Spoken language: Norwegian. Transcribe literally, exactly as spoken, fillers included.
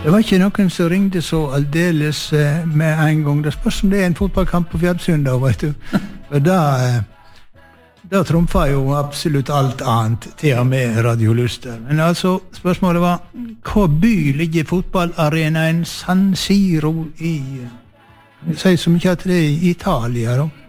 Det var ikke noen som ringte så aldeles eh, med en gang. Det spørs om det er en fotballkamp på Fjerdsund da, vet du. Og da, eh, da trumfer jo absolutt alt annet, til og med radioluster. Men altså, spørsmålet var, hva by ligger fotballarenaen San Siro i? Jeg sier så mye at det er i Italia da.